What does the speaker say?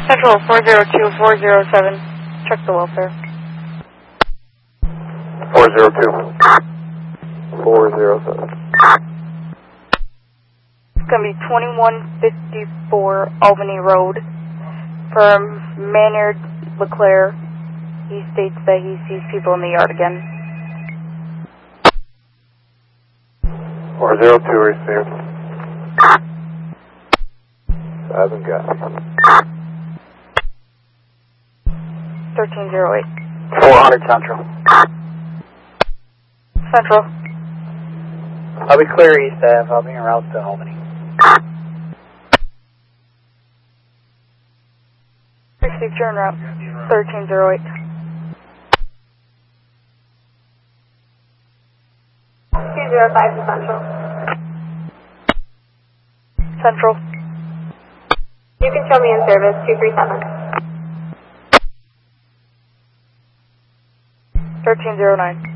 Central 402407. Check the welfare. 402. 407. It's going to be 2154 Albany Road. From Maynard LeClaire, he states that he sees people in the yard again. 402 received. Hasn't got me. 1308. 400 Central. Central. I'll be clear east Ave. I'll be en route to Albany. Receive turn route. 1308. 205 to Central. Central. You can show me in service, 237. 1309.